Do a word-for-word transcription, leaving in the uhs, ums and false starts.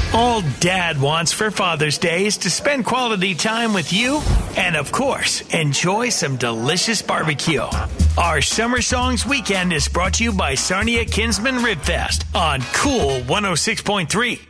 All Dad wants for Father's Day is to spend quality time with you and, of course, enjoy some delicious barbecue. Our Summer Songs Weekend is brought to you by Sarnia Kinsman Rib Fest on Cool one oh six point three.